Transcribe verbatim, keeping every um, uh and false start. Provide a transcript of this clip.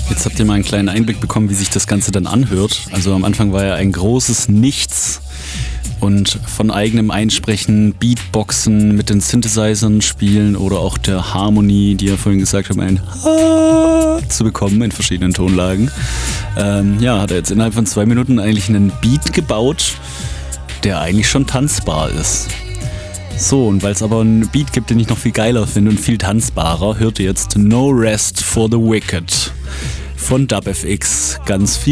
Jetzt habt ihr mal einen kleinen Einblick bekommen, wie sich das Ganze dann anhört. Also am Anfang war ja ein großes Nichts und von eigenem Einsprechen, Beatboxen, mit den Synthesizern spielen oder auch der Harmonie, die ja vorhin gesagt haben, ein Ha zu bekommen in verschiedenen Tonlagen. Ähm, ja, hat er jetzt innerhalb von zwei Minuten eigentlich einen Beat gebaut, der eigentlich schon tanzbar ist. So, und weil es aber einen Beat gibt, den ich noch viel geiler finde und viel tanzbarer, hört ihr jetzt No Rest for the Wicked von Dub F X. Ganz viel